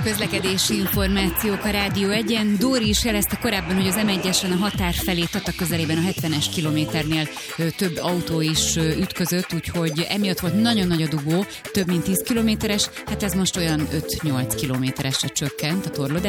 Közlekedési információk a Rádió 1-en. Dóri is jelezte korábban, hogy az M1-esen a határ felé Tata közelében a 70-es kilométernél több autó is ütközött, úgyhogy emiatt volt nagyon nagy a dugó, több mint 10 kilométeres, hát ez most olyan 5-8 kilométeresre csökkent a torlódás.